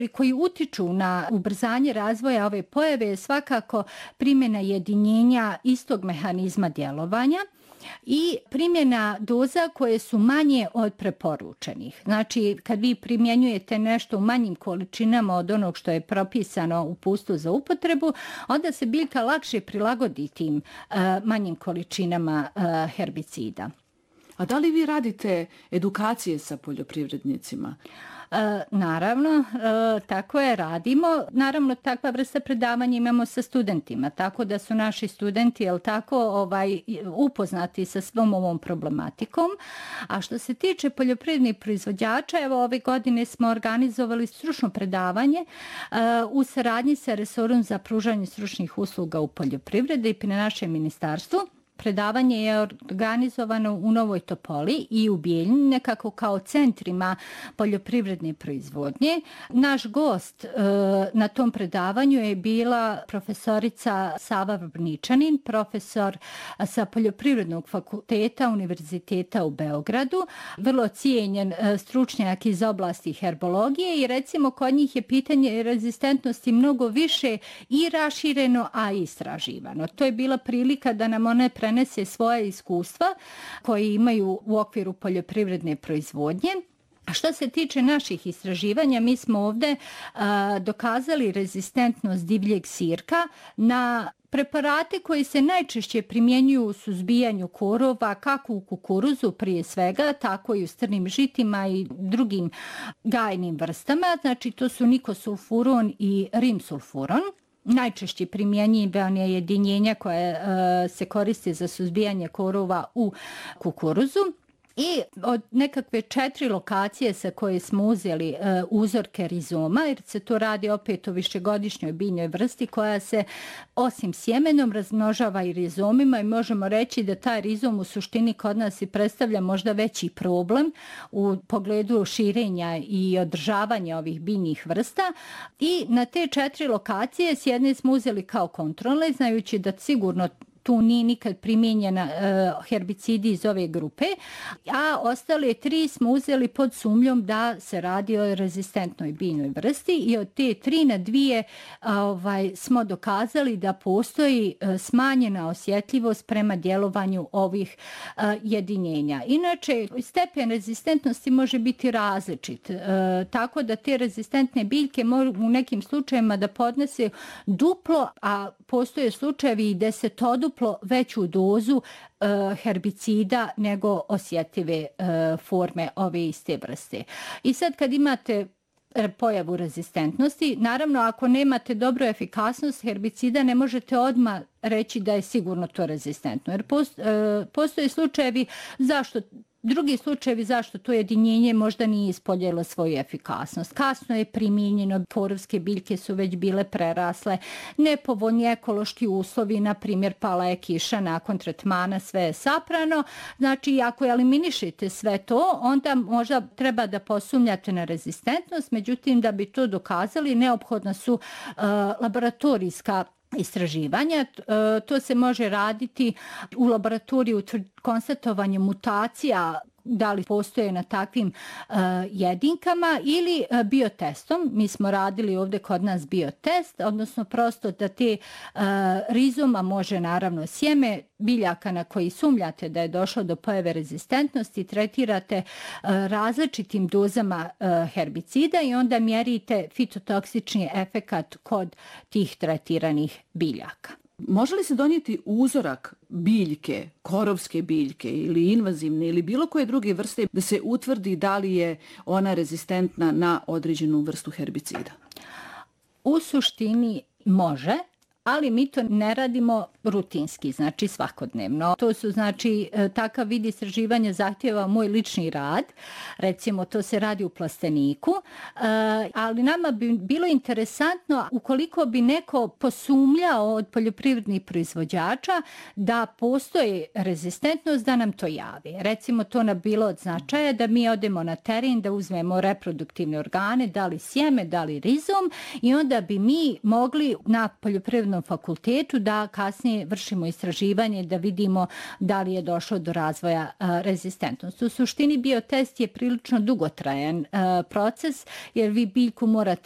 koji utiču na ubrzanje razvoja ove pojave je svakako primjena jedinjenja istog mehanizma djelovanja i primjena doza koje su manje od preporučenih. Znači, kad vi primjenjujete nešto u manjim količinama od onog što je propisano u uputstvu za upotrebu, onda se biljka lakše prilagodi tim manjim količinama herbicida. A da li vi radite edukacije sa poljoprivrednicima? Naravno, tako je, radimo. Naravno, takva vrsta predavanja imamo sa studentima, tako da su naši studenti upoznati sa svom ovom problematikom. A što se tiče poljoprivrednih proizvođača, evo ove godine smo organizovali stručno predavanje u saradnji sa resorom za pružanje stručnih usluga u poljoprivredi i pri našem ministarstvu. Predavanje je organizovano u Novoj Topoli i u Bijeljini, nekako kao centrima poljoprivredne proizvodnje. Naš gost na tom predavanju je bila profesorica Sava Vrbničanin, profesor sa Poljoprivrednog fakulteta Univerziteta u Beogradu, vrlo cijenjen stručnjak iz oblasti herbologije i recimo kod njih je pitanje rezistentnosti mnogo više i rašireno, a i istraživano. To je bila prilika da nam one prenese svoje iskustva koje imaju u okviru poljoprivredne proizvodnje. A što se tiče naših istraživanja, mi smo ovdje dokazali rezistentnost divljeg sirka na preparate koji se najčešće primjenjuju u suzbijanju korova, kako u kukuruzu prije svega, tako i u strnim žitima i drugim gajnim vrstama. Znači, to su nikosulfuron i rimsulfuron. Najčešće primjenjivane jedinjenja koje se koriste za suzbijanje korova u kukuruzu. I od nekakve 4 lokacije sa koje smo uzeli uzorke rizoma, jer se to radi opet o višegodišnjoj biljnoj vrsti koja se osim sjemenom razmnožava i rizomima i možemo reći da taj rizom u suštini kod nas i predstavlja možda veći problem u pogledu širenja i održavanja ovih biljnih vrsta. I na te 4 lokacije s jedne smo uzeli kao kontrole, znajući da sigurno tu nije nikad primijenjena herbicidi iz ove grupe, a ostale 3 smo uzeli pod sumnjom da se radi o rezistentnoj biljnoj vrsti i od te 3 na 2 smo dokazali da postoji smanjena osjetljivost prema djelovanju ovih jedinjenja. Inače, stepen rezistentnosti može biti različit, tako da te rezistentne biljke mogu u nekim slučajevima da podnese duplo, a postoje slučajevi i desetoduplo veću dozu herbicida nego osjetljive forme ove iste vrste. I sad kad imate pojavu rezistentnosti, naravno ako nemate dobru efikasnost herbicida ne možete odmah reći da je sigurno to rezistentno. Jer postoje slučajevi drugi slučajevi zašto to jedinjenje možda nije ispoljelo svoju efikasnost. Kasno je primijenjeno, porovske biljke su već bile prerasle, nepovoljni ekološki uslovi, na primjer pala je kiša nakon tretmana, sve je saprano. Znači, ako eliminišete sve to, onda možda treba da posumnjate na rezistentnost, međutim, da bi to dokazali, neophodna su laboratorijska istraživanja. To se može raditi u laboratoriju konstatovanje mutacija, da li postoje na takvim jedinkama ili biotestom. Mi smo radili ovdje kod nas biotest, odnosno prosto da te rizoma može naravno sjeme biljaka na koji sumnjate da je došlo do pojave rezistentnosti, tretirate različitim dozama herbicida i onda mjerite fitotoksični efekat kod tih tretiranih biljaka. Može li se donijeti uzorak biljke, korovske biljke ili invazivne ili bilo koje druge vrste da se utvrdi da li je ona rezistentna na određenu vrstu herbicida? U suštini može, ali mi to ne radimo rutinski, znači svakodnevno. To su, znači, takav vid istraživanja zahtjeva moj lični rad. Recimo, to se radi u plasteniku, ali nama bi bilo interesantno ukoliko bi neko posumnjao od poljoprivrednih proizvođača da postoji rezistentnost, da nam to javi. Recimo, to nam bilo od značaja da mi odemo na teren, da uzmemo reproduktivne organe, da li sjeme, da li rizom, i onda bi mi mogli na poljoprivrednom fakultetu da kasnije vršimo istraživanje da vidimo da li je došlo do razvoja rezistentnosti. U suštini biotest je prilično dugotrajan proces jer vi biljku morate